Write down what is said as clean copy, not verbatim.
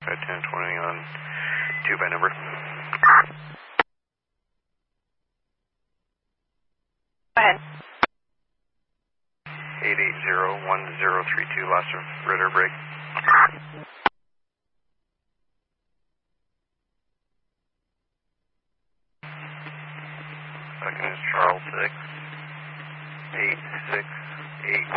1020 on 2 by number. Go ahead. 8801032, lost of rudder brake. Second is Charles 6, 868.